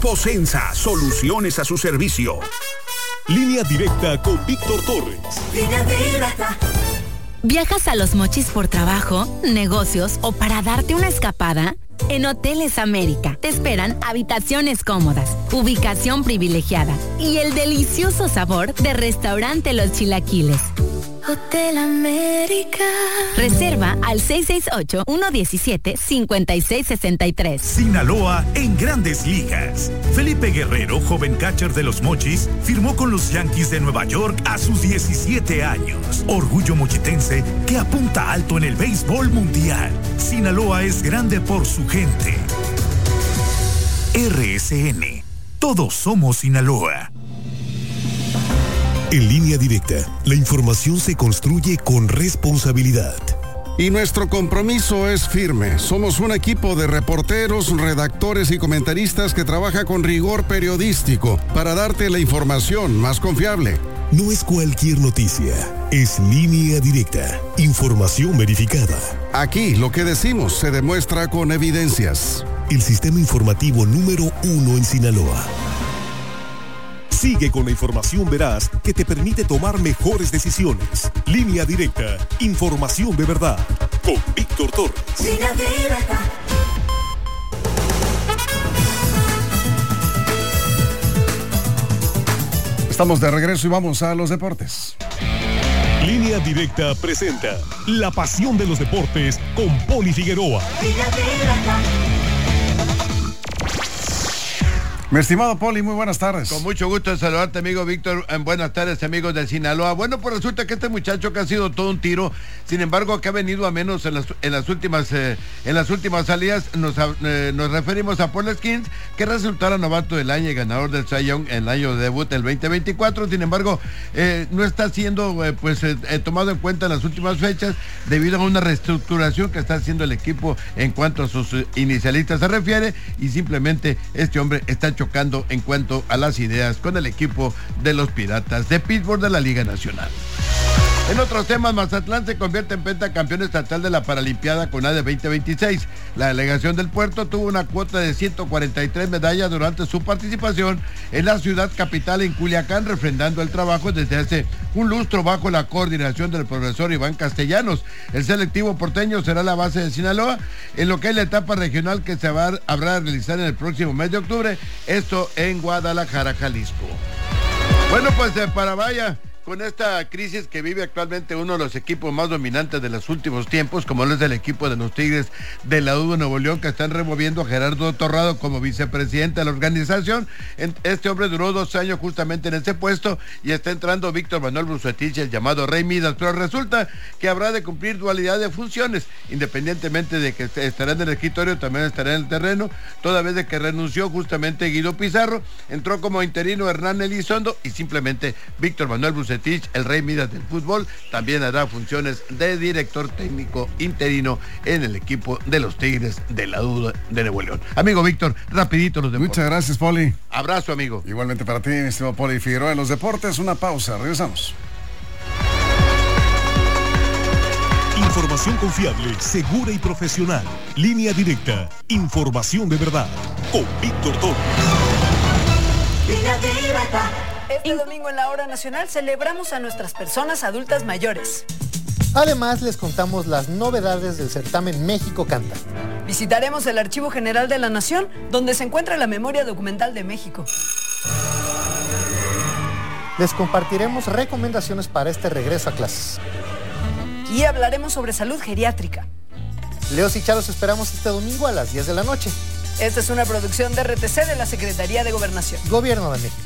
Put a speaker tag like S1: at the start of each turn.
S1: Posensa, soluciones a su servicio.
S2: Línea Directa con Víctor Torres.
S3: Línea Directa.
S4: ¿Viajas a Los Mochis por trabajo, negocios o para darte una escapada? En Hoteles América te esperan habitaciones cómodas, ubicación privilegiada y el delicioso sabor de Restaurante Los Chilaquiles.
S3: Hotel América.
S4: Reserva al 668-117-5663.
S5: Sinaloa en Grandes Ligas. Felipe Guerrero, joven catcher de Los Mochis, firmó con los Yankees de Nueva York a sus 17 años. Orgullo mochitense que apunta alto en el béisbol mundial. Sinaloa es grande por su gente. RSN. Todos somos Sinaloa.
S2: En Línea Directa, la información se construye con responsabilidad.
S6: Y nuestro compromiso es firme. Somos un equipo de reporteros, redactores y comentaristas que trabaja con rigor periodístico para darte la información más confiable.
S2: No es cualquier noticia, es Línea Directa, información verificada.
S6: Aquí lo que decimos se demuestra con evidencias.
S2: El sistema informativo número 1 en Sinaloa. Sigue con la información veraz que te permite tomar mejores decisiones. Línea Directa, información de verdad. Con Víctor Torres.
S3: Línea Directa.
S6: Estamos de regreso y vamos a los deportes.
S2: Línea Directa presenta La Pasión de los Deportes con Poli Figueroa.
S3: Línea Directa.
S6: Mi estimado Poli, muy buenas tardes.
S7: Con mucho gusto de saludarte, amigo Víctor. Buenas tardes, amigos de Sinaloa. Bueno, pues resulta que este muchacho que ha sido todo un tiro, sin embargo, que ha venido a menos en las últimas salidas, nos referimos a Paul Skeens, que resultara novato del año y ganador del Cy Young en el año de debut, el 2024. Sin embargo, no está siendo tomado en cuenta en las últimas fechas debido a una reestructuración que está haciendo el equipo en cuanto a sus inicialistas se refiere, y simplemente este hombre está chocando en cuanto a las ideas con el equipo de los Piratas de Pittsburgh de la Liga Nacional. En otros temas, Mazatlán se convierte en pentacampeón estatal de la Paralimpiada CONADE 2026. La delegación del puerto tuvo una cuota de 143 medallas durante su participación en la ciudad capital en Culiacán, refrendando el trabajo desde hace un lustro bajo la coordinación del profesor Iván Castellanos. El selectivo porteño será la base de Sinaloa en lo que es la etapa regional que se habrá a realizar en el próximo mes de octubre, esto en Guadalajara, Jalisco. Bueno, pues para vaya, con esta crisis que vive actualmente uno de los equipos más dominantes de los últimos tiempos, como lo es el equipo de los Tigres de la U de Nuevo León, que están removiendo a Gerardo Torrado como vicepresidente de la organización. Este hombre duró 2 años justamente en ese puesto y está entrando Víctor Manuel Bucetich, el llamado Rey Midas, pero resulta que habrá de cumplir dualidad de funciones, independientemente de que estará en el escritorio, también estará en el terreno, toda vez de que renunció justamente Guido Pizarro, entró como interino Hernán Elizondo y simplemente Víctor Manuel Bucetich, el Rey Midas del fútbol, también hará funciones de director técnico interino en el equipo de los Tigres de la U de Nuevo León. Amigo Víctor, rapidito los deportes.
S6: Muchas gracias, Poli.
S7: Abrazo, amigo.
S6: Igualmente para ti, mi estimado Poli Figueroa. En los deportes, una pausa, regresamos.
S2: Información confiable, segura y profesional. Línea Directa, información de verdad. Con Víctor Torres.
S3: Línea Directa.
S8: Este domingo en la Hora Nacional celebramos a nuestras personas adultas mayores.
S9: Además, les contamos las novedades del certamen México Canta.
S8: Visitaremos el Archivo General de la Nación, donde se encuentra la memoria documental de México.
S9: Les compartiremos recomendaciones para este regreso a clases.
S8: Y hablaremos sobre salud geriátrica.
S9: Leos y Charos esperamos este domingo a las 10 de la noche.
S8: Esta es una producción de RTC de la Secretaría de Gobernación.
S9: Gobierno de México.